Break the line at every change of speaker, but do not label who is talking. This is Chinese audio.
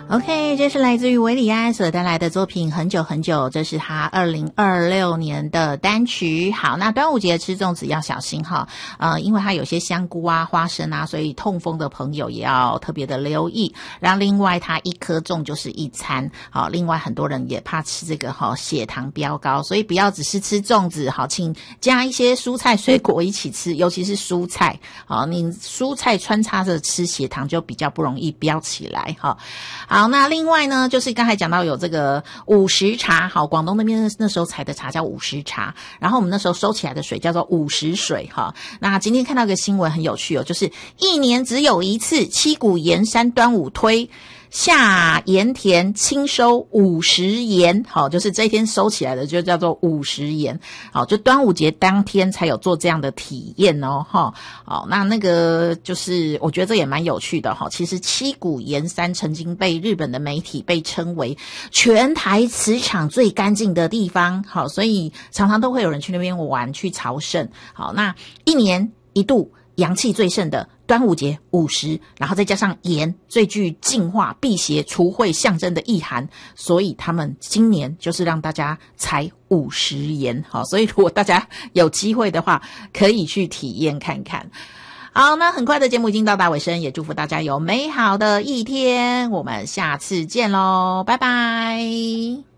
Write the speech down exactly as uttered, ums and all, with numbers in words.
OK， 这是来自于韦礼安所带来的作品《很久很久》，这是他二零二六年的单曲。好，那端午节吃粽子要小心哈，呃，因为它有些香菇啊、花生啊，所以痛风的朋友也要特别的留意。然后另外，它一颗粽就是一餐，好，另外很多人也怕吃这个哈血糖飙高，所以不要只是吃粽子，好，请加一些蔬菜水果一起吃，尤其是蔬菜，好，你蔬菜穿插着吃，血糖就比较不容易飙起来哈。好，那另外呢，就是刚才讲到有这个午时茶，好，广东那边那时候采的茶叫午时茶，然后我们那时候收起来的水叫做午时水哈。那今天看到一个新闻很有趣哦，就是一年只有一次七股盐山端午推。下盐田清收五十盐，好，就是这一天收起来的就叫做五十盐，好，就端午节当天才有做这样的体验哦，哈，好，那那个就是我觉得这也蛮有趣的哈。其实七股盐山曾经被日本的媒体被称为全台磁场最干净的地方，好，所以常常都会有人去那边玩去朝圣，好，那一年一度阳气最盛的端午节午时，然后再加上盐最具净化、辟邪、除秽象征的意涵，所以他们今年就是让大家采午时盐，好，所以如果大家有机会的话，可以去体验看看。好，那很快的节目已经到达尾声，也祝福大家有美好的一天，我们下次见咯，拜拜。